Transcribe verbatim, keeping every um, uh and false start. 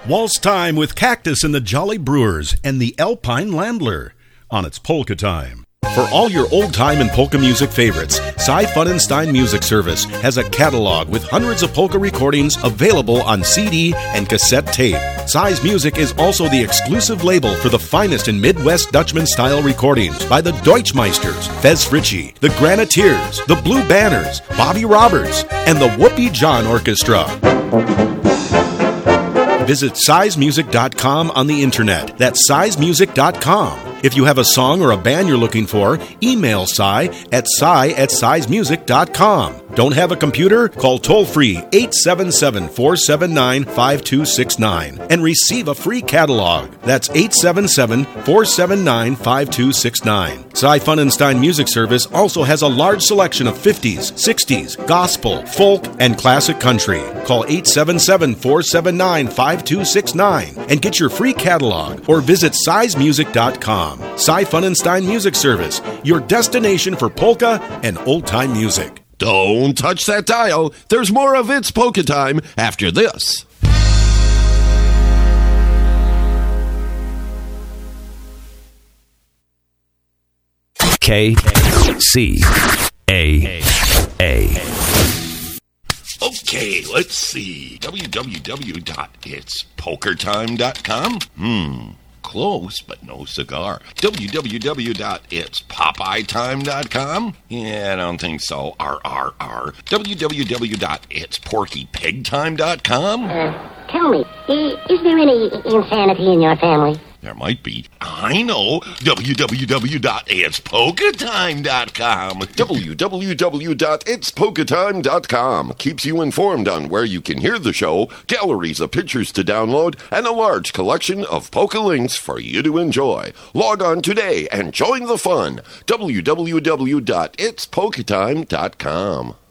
Waltz time with Cactus and the Jolly Brewers and the Alpine Landler on its Polka Time. For all your old-time and polka music favorites, Cy Funenstein Music Service has a catalog with hundreds of polka recordings available on C D and cassette tape. Cy's Music is also the exclusive label for the finest in Midwest Dutchman-style recordings by the Deutschmeisters, Fez Fritchie, the Graniteers, the Blue Banners, Bobby Roberts, and the Whoopi John Orchestra. Visit size music dot com on the internet. That's size music dot com. If you have a song or a band you're looking for, email Cy at cy at size music dot com. Don't have a computer? Call toll-free eight seven seven, four seven nine, five two six nine and receive a free catalog. That's eight seven seven, four seven nine, five two six nine. Cy Funenstein Music Service also has a large selection of fifties, sixties, gospel, folk, and classic country. Call eight seven seven, four seven nine, five two six nine and get your free catalog or visit size music dot com. Cy Funenstein Music Service, your destination for polka and old-time music. Don't touch that dial. There's more of It's Polka Time after this. K C A A. Okay, let's see. w w w dot its poker time dot com? Hmm. Close, but no cigar. w w w dot its popeye time dot com? Yeah, I don't think so. R R R. w w w dot its porky pig time dot com? Uh, tell me, is there any insanity in your family? There might be. I know. w w w dot its polka time dot com. w w w dot its polka time dot com keeps you informed on where you can hear the show, galleries of pictures to download, and a large collection of polka links for you to enjoy. Log on today and join the fun. w w w dot its polka time dot com.